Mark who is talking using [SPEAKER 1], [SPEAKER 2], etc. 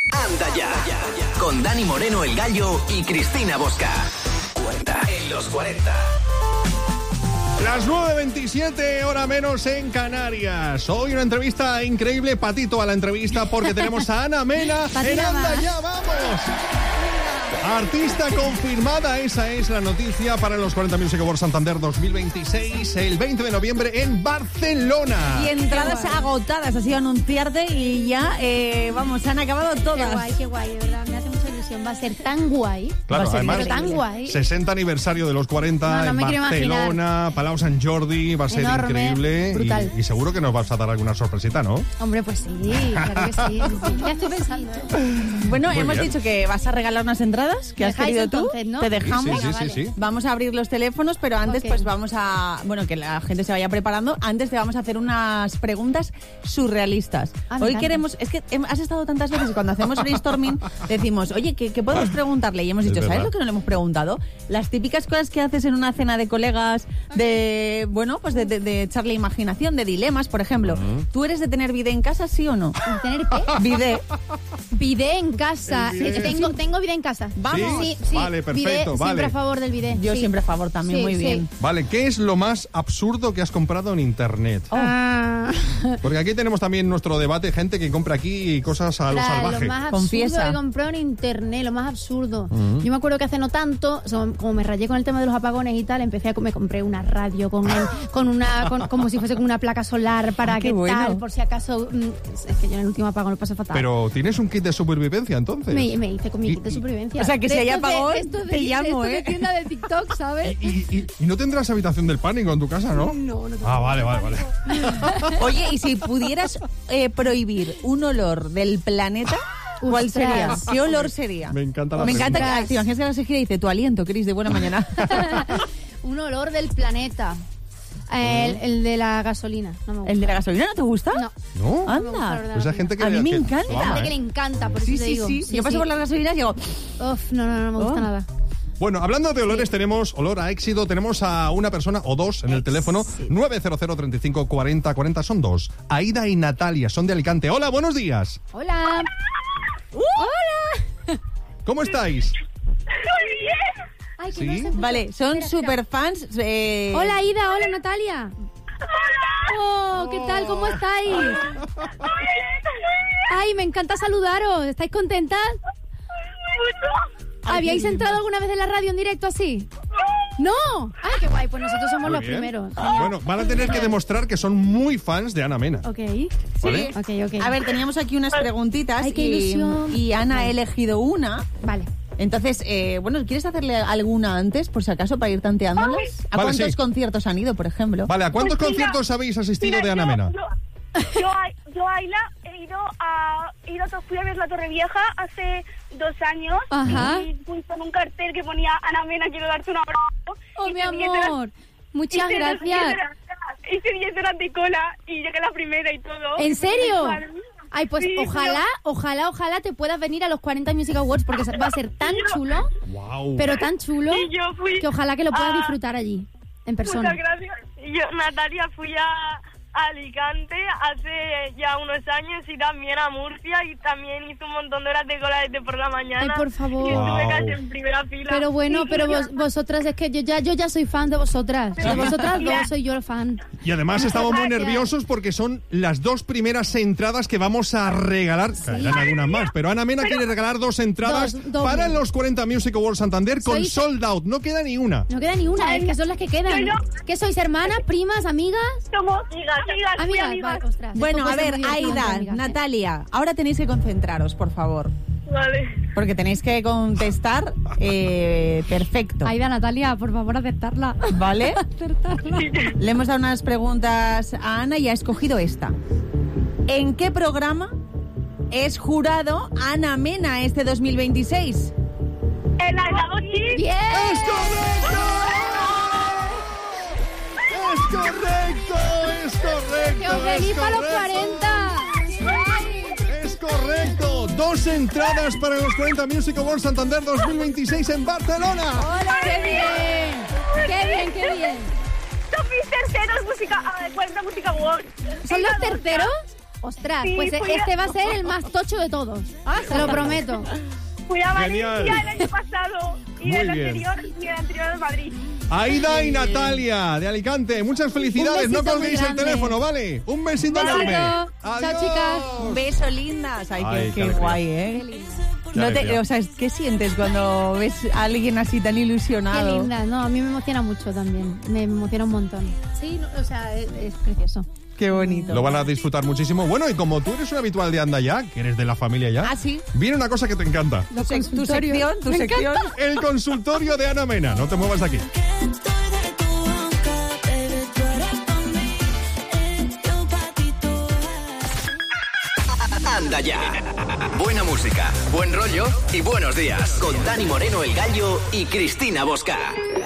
[SPEAKER 1] Anda ya, con Dani Moreno el Gallo y Cristina Bosca. 40 en los 40.
[SPEAKER 2] Las 9:27, hora menos en Canarias. Hoy una entrevista increíble, patito a la entrevista, porque tenemos a Ana Mena en Anda Ya Vamos. Artista confirmada, esa es la noticia para los 40 Music Awards Santander 2026, el 20 de noviembre en Barcelona.
[SPEAKER 3] Y entradas agotadas, ha sido anunciarte y ya, se han acabado todas.
[SPEAKER 4] Qué guay, de verdad, me hace mucha ilusión. Va a ser tan guay.
[SPEAKER 2] Claro,
[SPEAKER 3] va a ser
[SPEAKER 2] además,
[SPEAKER 4] tan guay.
[SPEAKER 2] 60 aniversario de los 40
[SPEAKER 4] No
[SPEAKER 2] en
[SPEAKER 4] me quiero
[SPEAKER 2] Barcelona, Palau Sant Jordi, va a ser
[SPEAKER 4] enorme,
[SPEAKER 2] increíble.
[SPEAKER 4] brutal.
[SPEAKER 2] Y seguro que nos vas a dar alguna sorpresita, ¿no?
[SPEAKER 4] Hombre, pues sí, claro que sí. Ya estoy pensando.
[SPEAKER 3] Bueno,
[SPEAKER 2] Muy
[SPEAKER 3] hemos
[SPEAKER 2] bien.
[SPEAKER 3] dicho que vas a regalar unas entradas que has
[SPEAKER 4] ¿Dejáis
[SPEAKER 3] querido tú.
[SPEAKER 4] entonces, no?
[SPEAKER 3] Te dejamos.
[SPEAKER 2] Sí.
[SPEAKER 3] Vamos a abrir los teléfonos, pero antes
[SPEAKER 4] Ok.
[SPEAKER 3] pues vamos a... Bueno, que la gente se vaya preparando. Antes te vamos a hacer unas preguntas surrealistas.
[SPEAKER 4] Me
[SPEAKER 3] Hoy
[SPEAKER 4] encanta.
[SPEAKER 3] queremos... Es que has estado tantas veces y cuando hacemos brainstorming decimos, oye, ¿qué podemos preguntarle? Y hemos
[SPEAKER 2] Es
[SPEAKER 3] dicho, ¿sabes
[SPEAKER 2] verdad.
[SPEAKER 3] lo que no le hemos preguntado? Las típicas cosas que haces en una cena de colegas, de... Bueno, pues de echarle imaginación, de dilemas, por ejemplo. ¿Tú eres de tener bidet en casa, sí o no?
[SPEAKER 4] ¿Tener qué?
[SPEAKER 3] Bidet.
[SPEAKER 4] Bidet en casa.
[SPEAKER 2] El bidet.
[SPEAKER 4] Tengo bidet en casa.
[SPEAKER 3] Vamos.
[SPEAKER 4] Sí.
[SPEAKER 2] Vale, perfecto,
[SPEAKER 4] Bidet,
[SPEAKER 2] vale.
[SPEAKER 4] siempre a favor del bidet.
[SPEAKER 3] Yo
[SPEAKER 4] sí.
[SPEAKER 3] siempre a favor también,
[SPEAKER 4] Sí,
[SPEAKER 3] muy
[SPEAKER 4] sí.
[SPEAKER 3] bien.
[SPEAKER 2] Vale, ¿qué es lo más absurdo que has comprado en internet?
[SPEAKER 4] Ah,
[SPEAKER 2] Porque aquí tenemos también nuestro debate, gente que compra aquí cosas a lo salvaje.
[SPEAKER 4] Lo más absurdo
[SPEAKER 3] Confiesa.
[SPEAKER 4] que compré en internet, lo más absurdo. Yo me acuerdo que hace no tanto, como me rayé con el tema de los apagones y tal, me compré una radio como si fuese con una placa solar para
[SPEAKER 3] qué
[SPEAKER 4] que
[SPEAKER 3] bueno.
[SPEAKER 4] tal, por si acaso. Es que yo en el último apagón lo pasé fatal.
[SPEAKER 2] Pero ¿tienes un kit de supervivencia entonces?
[SPEAKER 4] Me hice con mi
[SPEAKER 2] Y-
[SPEAKER 4] kit de supervivencia.
[SPEAKER 3] o sea, que si
[SPEAKER 4] De
[SPEAKER 3] hay
[SPEAKER 4] estos de-
[SPEAKER 3] apagón,
[SPEAKER 4] estos de-
[SPEAKER 3] te llamo,
[SPEAKER 4] estos de
[SPEAKER 3] ¿eh?
[SPEAKER 4] tienda de TikTok, ¿sabes?
[SPEAKER 2] ¿Y no tendrás habitación del pánico en tu casa, no?
[SPEAKER 4] No tengo.
[SPEAKER 2] Ah, vale.
[SPEAKER 3] Oye, y si pudieras prohibir un olor del planeta, ¿cuál
[SPEAKER 4] Ostras.
[SPEAKER 3] sería? ¿Qué olor sería?
[SPEAKER 2] Me encanta la
[SPEAKER 3] Me encanta
[SPEAKER 2] pregunta.
[SPEAKER 3] que te imaginas que la Sergio dice tu aliento, Cris, de buena mañana.
[SPEAKER 4] Un olor del planeta. El de la gasolina. No me gusta.
[SPEAKER 3] ¿El de la gasolina no te gusta?
[SPEAKER 4] No.
[SPEAKER 2] ¿No?
[SPEAKER 4] No me gusta, la
[SPEAKER 3] Anda.
[SPEAKER 4] verdad.
[SPEAKER 2] Pues hay gente que...
[SPEAKER 3] A mí me
[SPEAKER 2] que
[SPEAKER 3] encanta.
[SPEAKER 2] lo
[SPEAKER 4] Hay
[SPEAKER 2] ama,
[SPEAKER 4] gente que le
[SPEAKER 2] ¿eh?
[SPEAKER 4] encanta, por
[SPEAKER 3] Sí,
[SPEAKER 4] eso te
[SPEAKER 3] sí,
[SPEAKER 4] digo.
[SPEAKER 3] sí. Yo paso por las gasolinas y digo,
[SPEAKER 4] Uf, no me gusta
[SPEAKER 3] Oh.
[SPEAKER 4] nada.
[SPEAKER 2] Bueno, hablando de olores, tenemos olor a éxito. Tenemos a una persona o dos en el teléfono. 900 35 40 40. Son dos. Aida y Natalia, son de Alicante. Hola, buenos días.
[SPEAKER 4] Hola. Hola.
[SPEAKER 2] ¿Cómo estáis?
[SPEAKER 4] Ay, que
[SPEAKER 2] ¿Sí?
[SPEAKER 4] no se escucha.
[SPEAKER 3] vale, son
[SPEAKER 4] Espera,
[SPEAKER 3] super fans.
[SPEAKER 4] Hola, Ida. Hola, Natalia. Oh, ¿qué tal? ¿Cómo estáis? Ay, me encanta saludaros. ¿Estáis contentas? ¿Habíais entrado alguna vez en la radio en directo así? ¡No! ¡Ay, qué guay! Pues nosotros somos
[SPEAKER 2] Muy
[SPEAKER 4] los
[SPEAKER 2] bien.
[SPEAKER 4] primeros.
[SPEAKER 2] Bueno, van a tener que demostrar que son muy fans de Ana Mena.
[SPEAKER 4] Ok.
[SPEAKER 2] ¿Vale?
[SPEAKER 4] Ok.
[SPEAKER 3] A ver, teníamos aquí unas preguntitas
[SPEAKER 4] Ay, qué ilusión.
[SPEAKER 3] y Ana ha elegido una.
[SPEAKER 4] Vale.
[SPEAKER 3] Entonces, ¿quieres hacerle alguna antes, por si acaso, para ir tanteándolas? ¿A
[SPEAKER 2] Vale,
[SPEAKER 3] cuántos
[SPEAKER 2] sí.
[SPEAKER 3] conciertos han ido, por ejemplo?
[SPEAKER 2] Vale, ¿a cuántos
[SPEAKER 5] Pues mira,
[SPEAKER 2] conciertos habéis asistido de Ana Mena?
[SPEAKER 5] Yo a Ayla fui a ver la Torre Vieja hace 2 años.
[SPEAKER 4] Ajá.
[SPEAKER 5] Y puse en un cartel que ponía Ana Mena, quiero darte un abrazo.
[SPEAKER 4] ¡Oh,
[SPEAKER 5] Y
[SPEAKER 4] mi
[SPEAKER 5] hice 10 horas-
[SPEAKER 4] amor! Muchas
[SPEAKER 5] hice
[SPEAKER 4] gracias.
[SPEAKER 5] Hice 10 horas de cola y llegué la primera y todo.
[SPEAKER 4] ¿En serio?
[SPEAKER 5] Vale.
[SPEAKER 4] Ay, pues
[SPEAKER 5] Sí,
[SPEAKER 4] ojalá te puedas venir a los 40 Music Awards porque va a ser tan chulo,
[SPEAKER 2] Wow.
[SPEAKER 4] pero tan chulo,
[SPEAKER 5] Y yo fui
[SPEAKER 4] que ojalá que lo puedas
[SPEAKER 5] a-
[SPEAKER 4] disfrutar allí, en persona.
[SPEAKER 5] Muchas gracias. Y yo, Natalia, fui a Alicante hace ya unos años y también a Murcia y también hice un montón de horas de cola desde por la mañana.
[SPEAKER 4] Ay, por favor.
[SPEAKER 5] Y estuve
[SPEAKER 2] Wow.
[SPEAKER 5] casi en primera fila.
[SPEAKER 4] Pero bueno,
[SPEAKER 5] Y-
[SPEAKER 4] pero
[SPEAKER 5] y-
[SPEAKER 4] vosotras, es que yo ya soy fan de vosotras. De vosotras dos soy yo fan.
[SPEAKER 2] Y además estamos muy
[SPEAKER 4] Gracias.
[SPEAKER 2] nerviosos porque son las 2 primeras entradas que vamos a regalar. Caerán algunas más, pero Ana Mena quiere regalar 2 entradas
[SPEAKER 4] Dos, doble.
[SPEAKER 2] para los 40 Music Awards Santander con
[SPEAKER 4] Sois-
[SPEAKER 2] sold out. No queda ni una.
[SPEAKER 4] No queda ni una, es que son las que quedan. ¿Qué sois, hermanas, primas, amigas?
[SPEAKER 5] Somos amigas, muy amigas.
[SPEAKER 4] Vale, ostras,
[SPEAKER 3] Bueno,
[SPEAKER 4] esto
[SPEAKER 3] a
[SPEAKER 4] puede ser
[SPEAKER 3] ver,
[SPEAKER 4] muy divertido entre
[SPEAKER 3] Aida,
[SPEAKER 4] amigas, ¿eh?
[SPEAKER 3] Natalia, ahora tenéis que concentraros, por favor.
[SPEAKER 5] Vale.
[SPEAKER 3] Porque tenéis que contestar perfecto.
[SPEAKER 4] Aida, Natalia, por favor, acertarla.
[SPEAKER 3] ¿Vale?
[SPEAKER 4] Acertarla.
[SPEAKER 3] Le hemos dado unas preguntas a Ana y ha escogido esta. ¿En qué programa es jurado Ana Mena este 2026?
[SPEAKER 5] El helado chip.
[SPEAKER 4] ¡Bien!
[SPEAKER 2] ¡Es correcto! ¡Es correcto! ¡Es correcto!
[SPEAKER 4] ¡Que os venís para los 40!
[SPEAKER 2] ¡Es correcto! 2 entradas para los 40 Music Awards Santander 2026 en Barcelona.
[SPEAKER 4] ¡Qué bien! ¡Qué bien, qué bien!
[SPEAKER 5] Son mis terceros 40 Música Awards.
[SPEAKER 4] ¿Son los terceros? Ostras,
[SPEAKER 5] Sí,
[SPEAKER 4] pues
[SPEAKER 5] fui a-
[SPEAKER 4] este va a ser el más tocho de todos. Te lo prometo.
[SPEAKER 5] Fui a Valencia
[SPEAKER 2] Genial.
[SPEAKER 5] el año pasado y
[SPEAKER 2] Muy
[SPEAKER 5] el
[SPEAKER 2] bien.
[SPEAKER 5] anterior de Madrid.
[SPEAKER 2] Aida y Natalia de Alicante, muchas felicidades.
[SPEAKER 4] Un
[SPEAKER 2] No
[SPEAKER 4] besito
[SPEAKER 2] colguéis
[SPEAKER 4] muy
[SPEAKER 2] el
[SPEAKER 4] grande.
[SPEAKER 2] teléfono, ¿vale? Un besito
[SPEAKER 4] Besito.
[SPEAKER 2] enorme.
[SPEAKER 4] Chao,
[SPEAKER 2] Adiós.
[SPEAKER 4] chicas.
[SPEAKER 3] Un beso, lindas. Ay,
[SPEAKER 2] Ay,
[SPEAKER 3] qué
[SPEAKER 2] qué alegría.
[SPEAKER 3] guay,
[SPEAKER 4] Qué
[SPEAKER 3] ¿eh?
[SPEAKER 4] linda.
[SPEAKER 2] Qué
[SPEAKER 3] No
[SPEAKER 2] alegría.
[SPEAKER 3] o sea, ¿qué sientes cuando ves a alguien así tan
[SPEAKER 4] Qué
[SPEAKER 3] ilusionado?
[SPEAKER 4] linda. No, a mí me emociona mucho también. Me emociona un montón. Sí, o sea, es precioso.
[SPEAKER 3] Qué bonito.
[SPEAKER 2] Lo van a disfrutar muchísimo. Bueno, y como tú eres un habitual de Anda Ya, que eres de la familia ya,
[SPEAKER 3] Ah, sí.
[SPEAKER 2] viene una cosa que te encanta.
[SPEAKER 3] Tu sección, tu sección.
[SPEAKER 2] El consultorio de Ana Mena. No te muevas de aquí.
[SPEAKER 1] Anda Ya. Buena música, buen rollo y buenos días. Con Dani Moreno, el Gallo, y Cristina Bosca.